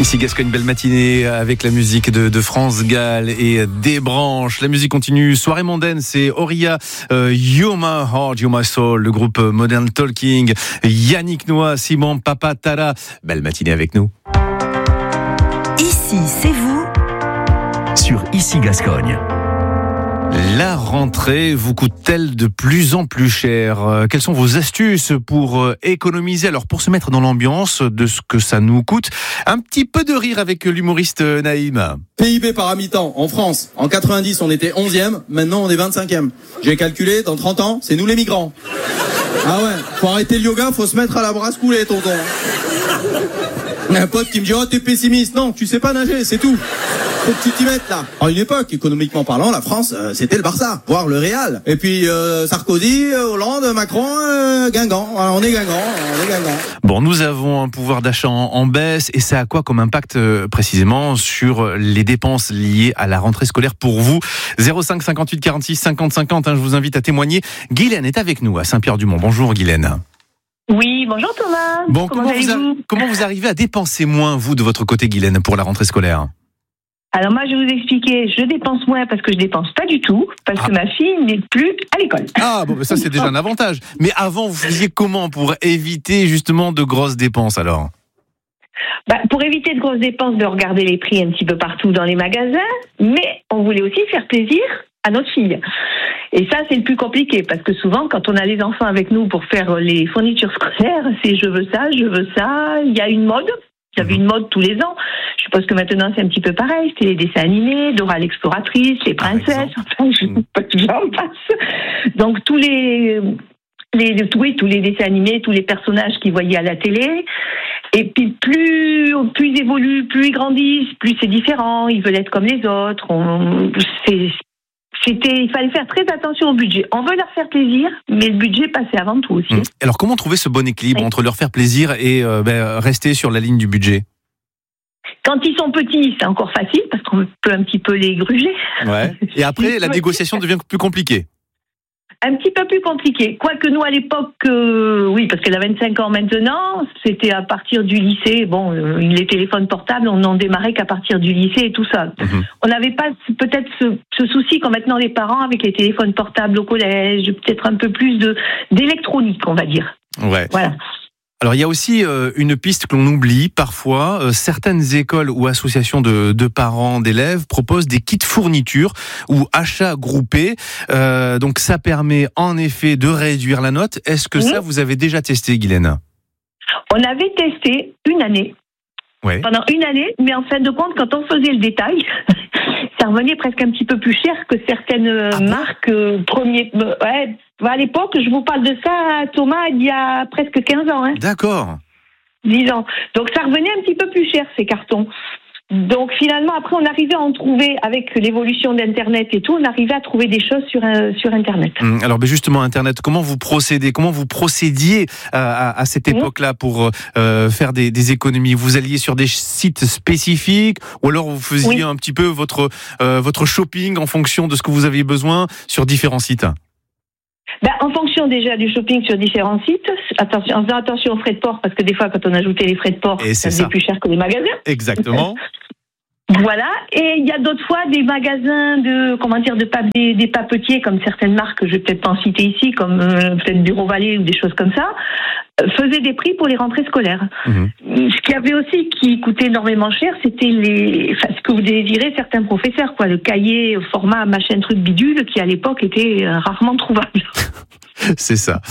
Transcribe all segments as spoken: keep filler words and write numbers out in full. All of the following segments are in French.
Ici Gascogne, belle matinée avec la musique de, de France Gall et des branches. La musique continue. Soirée mondaine, c'est Auria, euh, You're My Heart, You're My Soul, le groupe Modern Talking. Yannick Noah, Simon Papa Tara. Belle matinée avec nous. Ici, c'est vous. Sur Ici Gascogne. La rentrée vous coûte-t-elle de plus en plus cher ? Quelles sont vos astuces pour économiser ? Alors, pour se mettre dans l'ambiance de ce que ça nous coûte, un petit peu de rire avec l'humoriste Naïm. P I B par habitant en France, en quatre-vingt-dix on était onzième, maintenant on est vingt-cinquième. J'ai calculé, dans trente ans, c'est nous les migrants. Ah ouais, faut arrêter le yoga, faut se mettre à la brasse coulée, tonton. Un pote qui me dit « Oh, t'es pessimiste !» Non, tu sais pas nager, c'est tout. Faut que tu t'y mettes, là. À une époque, économiquement parlant, la France, euh, c'était le Barça, voire le Real. Et puis, euh, Sarkozy, Hollande, Macron, euh, Guingamp. Alors, on est Guingamp, on est Guingamp. Bon, nous avons un pouvoir d'achat en, en baisse, et ça a quoi comme impact euh, précisément sur les dépenses liées à la rentrée scolaire pour vous ? zéro cinq cinquante-huit quarante-six cinquante cinquante, hein, je vous invite à témoigner. Guylaine est avec nous à Saint-Pierre-du-Mont. Bonjour Guylaine. Oui, bonjour Thomas. Bon, comment, comment, vous a, comment vous arrivez à dépenser moins, vous, de votre côté, Guylaine, pour la rentrée scolaire ? Alors moi, je vais vous expliquer, je dépense moins parce que je dépense pas du tout, parce ah. que ma fille n'est plus à l'école. Ah, bon, ça c'est déjà un avantage. Mais avant, vous faisiez comment pour éviter justement de grosses dépenses alors ? Bah, pour éviter de grosses dépenses, de regarder les prix un petit peu partout dans les magasins, mais on voulait aussi faire plaisir à notre fille. Et ça, c'est le plus compliqué, parce que souvent, quand on a les enfants avec nous pour faire les fournitures scolaires, c'est je veux ça, je veux ça, il y a une mode. Il y avait une mode tous les ans. Je suppose que maintenant, c'est un petit peu pareil. C'était les dessins animés, Dora l'exploratrice, les princesses, enfin, je j'en passe. Donc, tous les, les, oui, tous les dessins animés, tous les personnages qu'ils voyaient à la télé. Et puis, plus, plus ils évoluent, plus ils grandissent, plus c'est différent. Ils veulent être comme les autres. On, c'est, C'était, il fallait faire très attention au budget. On veut leur faire plaisir, mais le budget passait avant tout aussi. Alors, comment trouver ce bon équilibre oui. entre leur faire plaisir et euh, ben, rester sur la ligne du budget ? Quand ils sont petits, c'est encore facile, parce qu'on peut un petit peu les gruger. Ouais. Et après, la négociation devient plus compliquée. Un petit peu plus compliqué. Quoique nous, à l'époque, euh, oui, parce qu'elle a vingt-cinq ans maintenant, c'était à partir du lycée. Bon, euh, les téléphones portables, on n'en démarrait qu'à partir du lycée et tout ça. Mm-hmm. On n'avait pas peut-être ce, ce souci qu'ont maintenant les parents avec les téléphones portables au collège, peut-être un peu plus de, d'électronique, on va dire. Ouais. Voilà. Alors, il y a aussi euh, une piste que l'on oublie parfois. Euh, certaines écoles ou associations de, de parents, d'élèves proposent des kits fournitures ou achats groupés. Euh, donc, ça permet en effet de réduire la note. Est-ce que mmh. ça, vous avez déjà testé, Guylaine ? On avait testé une année. Ouais. Pendant une année, mais en fin de compte, quand on faisait le détail, ça revenait presque un petit peu plus cher que certaines ah marques euh, premiers. Euh, ouais, à l'époque, je vous parle de ça, Thomas, il y a presque quinze ans. Hein. D'accord. dix ans. Donc ça revenait un petit peu plus cher, ces cartons. Donc finalement, après, on arrivait à en trouver, avec l'évolution d'Internet et tout, on arrivait à trouver des choses sur, euh, sur Internet. Alors ben justement, Internet, comment vous procédez, comment vous procédiez à, à, à cette époque-là pour euh, faire des, des économies ? Vous alliez sur des sites spécifiques ou alors vous faisiez oui. un petit peu votre, euh, votre shopping en fonction de ce que vous aviez besoin sur différents sites ? Ben, en fonction déjà du shopping sur différents sites, attention, en faisant attention aux frais de port, parce que des fois, quand on ajoutait les frais de port, et ça faisait plus cher que les magasins. Exactement. Voilà. Et il y a d'autres fois des magasins de, comment dire, de pap- des, des papetiers, comme certaines marques, je vais peut-être pas en citer ici, comme euh, peut-être Bureau Vallée ou des choses comme ça, euh, faisaient des prix pour les rentrées scolaires. Mmh. Ce qui avait aussi, qui coûtait énormément cher, c'était les, enfin, ce que vous désirez certains professeurs, quoi, le cahier au format machin truc bidule, qui à l'époque était euh, rarement trouvable. C'est ça.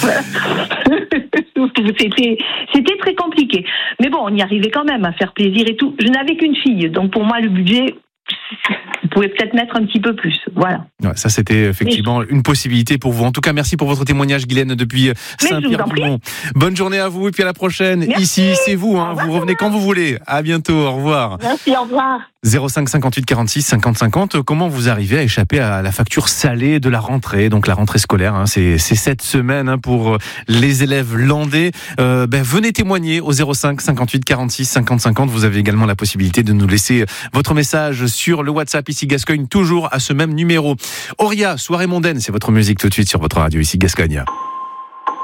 C'était, c'était très compliqué. Mais bon, on y arrivait quand même à faire plaisir et tout. Je n'avais qu'une fille, donc pour moi, le budget, vous pouvez peut-être mettre un petit peu plus. Voilà. Ouais, ça, c'était effectivement une possibilité pour vous. En tout cas, merci pour votre témoignage, Guylaine, depuis Saint-Pierre-du-Mont. Bonne journée à vous et puis à la prochaine. Merci. Ici, c'est vous. Hein. Vous revenez quand vous voulez. À bientôt. Au revoir. Merci, au revoir. zéro cinq cinquante-huit quarante-six cinquante cinquante. Comment vous arrivez à échapper à la facture salée de la rentrée ? Donc la rentrée scolaire, hein, c'est, c'est cette semaine hein, pour les élèves landais. Euh, ben, venez témoigner au zéro cinq cinquante-huit quarante-six cinquante cinquante. Vous avez également la possibilité de nous laisser votre message sur le WhatsApp Ici Gascogne, toujours à ce même numéro. Auria, soirée mondaine, c'est votre musique tout de suite sur votre radio Ici Gascogne.